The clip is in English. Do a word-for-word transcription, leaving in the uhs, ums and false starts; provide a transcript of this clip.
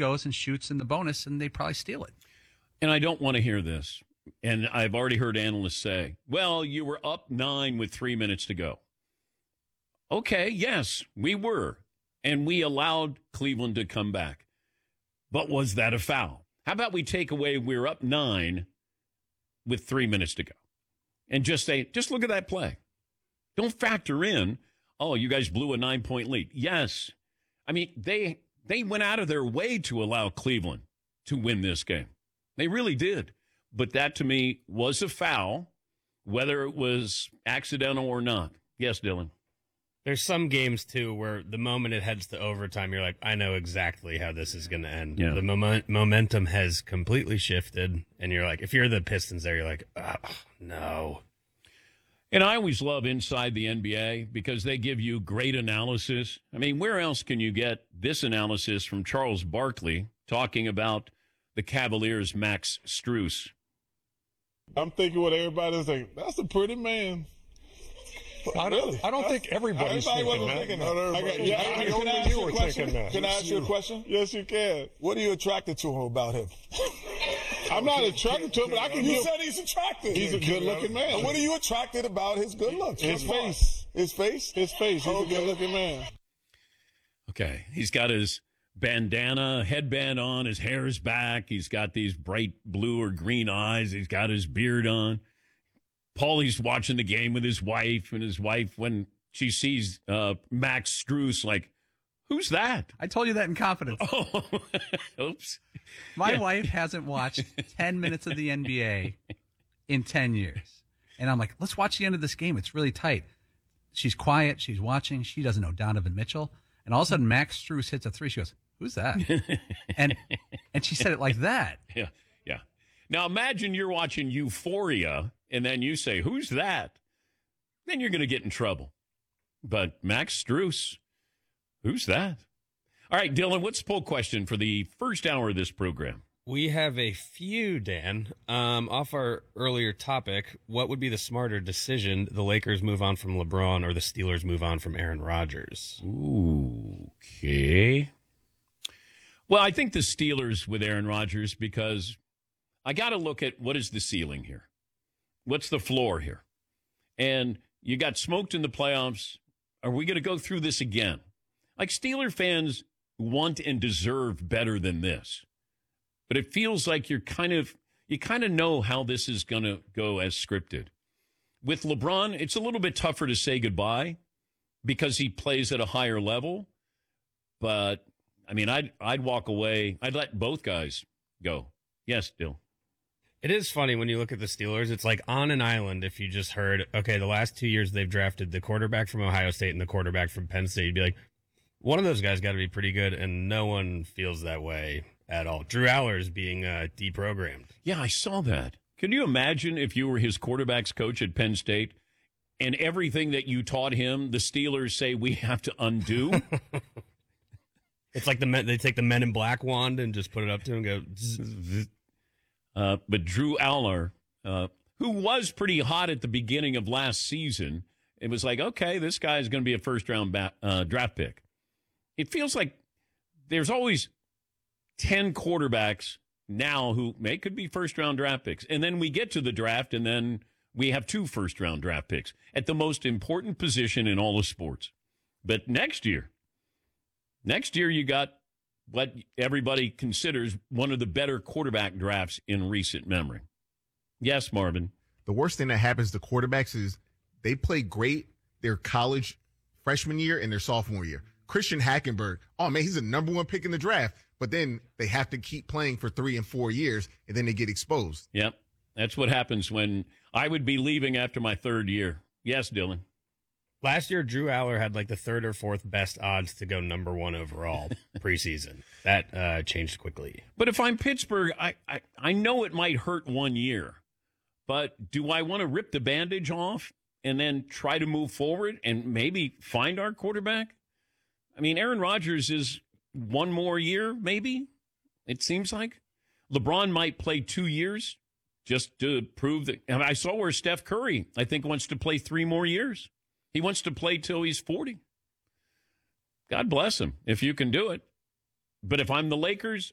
goes and shoots in the bonus, and they probably steal it. And I don't want to hear this. And I've already heard analysts say, well, you were up nine with three minutes to go. Okay, yes, we were. And we allowed Cleveland to come back. But was that a foul? How about we take away we're up nine with three minutes to go? And just say, just look at that play. Don't factor in, oh, you guys blew a nine-point lead. Yes. I mean, they they went out of their way to allow Cleveland to win this game. They really did. But that, to me, was a foul, whether it was accidental or not. Yes, Dylan. There's some games, too, where the moment it heads to overtime, you're like, I know exactly how this is going to end. Yeah. The moment, momentum has completely shifted, and you're like, if you're the Pistons there, you're like, oh, no. And I always love Inside the N B A because they give you great analysis. I mean, where else can you get this analysis from Charles Barkley talking about the Cavaliers' Max Strus? I'm thinking what everybody's thinking. That's a pretty man. I don't, I don't think everybody's Everybody thinking wasn't that. thinking Not that. everybody. I got- yeah, I I- think can I only ask you you a were question? thinking that. Can I ask you a question? Yes, you can. What are you attracted to him about him? I'm not attracted to him, but I can. You said he's attractive. He's a good-looking man. What are you attracted about his good looks? His face. His face. His face. He's a good-looking man. Okay, he's got his bandana, headband on, his hair is back, he's got these bright blue or green eyes, he's got his beard on. Paulie's watching the game with his wife, and his wife, when she sees uh, Max Strus, like, who's that? I told you that in confidence. Oh, oops. My Yeah. wife hasn't watched ten minutes of the N B A in ten years. And I'm like, let's watch the end of this game. It's really tight. She's quiet. She's watching. She doesn't know Donovan Mitchell. And all of a sudden, Max Strus hits a three. She goes, who's that? and and she said it like that. Yeah, yeah. Now imagine you're watching Euphoria, and then you say, who's that? Then you're going to get in trouble. But Max Strus, who's that? All right, Dylan, what's the poll question for the first hour of this program? We have a few, Dan. Um, off our earlier topic, what would be the smarter decision? The Lakers move on from LeBron or the Steelers move on from Aaron Rodgers? Ooh, okay. Well, I think the Steelers with Aaron Rodgers, because I got to look at what is the ceiling here. What's the floor here? And you got smoked in the playoffs. Are we going to go through this again? Like, Steeler fans want and deserve better than this. But it feels like you're kind of, you kind of know how this is going to go as scripted. With LeBron, it's a little bit tougher to say goodbye because he plays at a higher level. But, I mean, I'd, I'd walk away. I'd let both guys go. Yes, Dill. It is funny when you look at the Steelers. It's like on an island if you just heard, okay, the last two years they've drafted the quarterback from Ohio State and the quarterback from Penn State. You'd be like, one of those guys got to be pretty good, and no one feels that way at all. Drew Allers being uh, deprogrammed. Yeah, I saw that. Can you imagine if you were his quarterback's coach at Penn State and everything that you taught him, the Steelers say we have to undo? It's like the men, they take the Men in Black wand and just put it up to him and go. Zzz. Uh, but Drew Aller, uh, who was pretty hot at the beginning of last season, it was like, okay, this guy is going to be a first-round ba- uh, draft pick. It feels like there's always ten quarterbacks now who may could be first-round draft picks. And then we get to the draft, and then we have two first-round draft picks at the most important position in all of sports. But next year, next year you got what everybody considers one of the better quarterback drafts in recent memory. Yes, Marvin. The worst thing that happens to quarterbacks is they play great their college freshman year and their sophomore year. Christian Hackenberg, oh, man, he's a number one pick in the draft, but then they have to keep playing for three and four years, and then they get exposed. Yep, that's what happens when I would be leaving after my third year. Yes, Dylan. Last year, Drew Aller had like the third or fourth best odds to go number one overall preseason. That uh, changed quickly. But if I'm Pittsburgh, I, I, I know it might hurt one year, but do I want to rip the bandage off and then try to move forward and maybe find our quarterback? I mean, Aaron Rodgers is one more year, maybe, it seems like. LeBron might play two years just to prove that. And I saw where Steph Curry, I think, wants to play three more years. He wants to play till he's forty. God bless him if you can do it. But if I'm the Lakers,